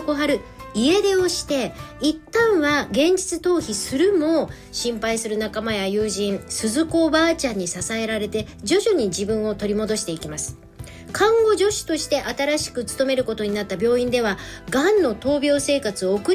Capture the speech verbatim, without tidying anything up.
小春家出をして一旦は現実逃避するも、心配する仲間や友人、鈴子おばあちゃんに支えられて徐々に自分を取り戻していきます。看護助手として新しく勤めることになった病院では、がんの闘病生活を送り